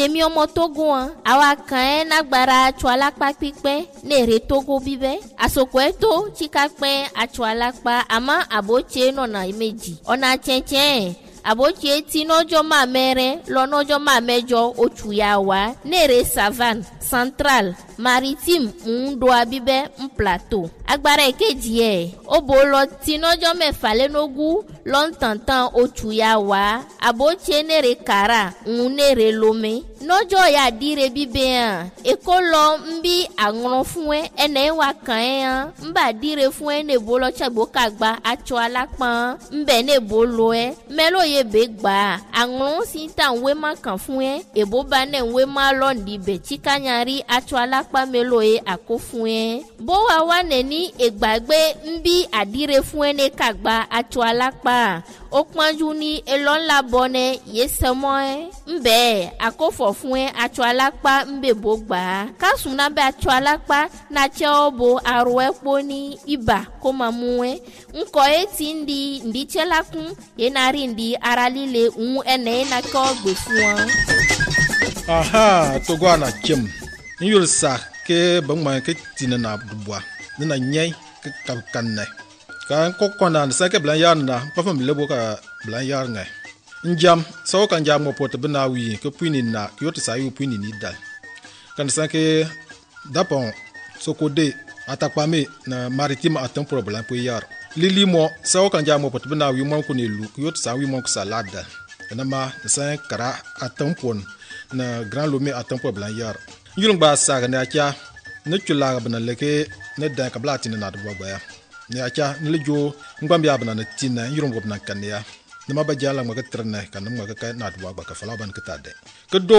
Jemi omo Togo awa kan nagbara chwalakpa pipe nere Togo bibe asokweto chikakpe achwalakpa ama aboche nona imeji ona chenchen aboche tinojo mamere lonojo mamejo ochuyawa nere savane central maritime ndo abibe plateau agbara ekeji obolo tinojo mefale nogu lontantan ochuyawa aboche nere kara nere lome nojo ya dire bibe ekolo mbi agron fun ene wa kan mba dire fun ne bolo chagbo kagba acho alapa mbe ne bolo melo ye begba agron sintan we ma kan fun ebo ba ne we ma londi be chikanyari acho alapa melo akofun bo wa wa neni egbagbe mbi adire fun ne kagba acho alapa okpanju ni elonla bone yesemo mbe akofo fún acho alapa mbebo gba kasuna be acho alapa na cheobo aro epo ni iba ko mamuwe nko eti ndi chelakun enari ndi aralile ene na ko gbe fún aha Togo ana chem nyul sa ke bangma ke tinana dubwa na nyai ke kanne kan ko kona sa ke blan yarna pa fam lebo ka blan yarnga njam so kan jam mo pot bina wi ke puini na yoti sa yu puini ni dal kan sa ke dapon sokode atakpame na maritime atom problem po yar lili mo so kan jam mo pot bina wi mo ko ne lu yoti sa wi mo ko salada na ma sa kara atom pon na grand lome atom problem yar yulung ba sa ga na kya ne chula bana leke ne da ka blati na do ba ya ne acha ne lejo ngbam ya bana na tina yulung bo na kan ya nama ba jala ma ka trne kan ma ka na do ba ka fala ban ka tade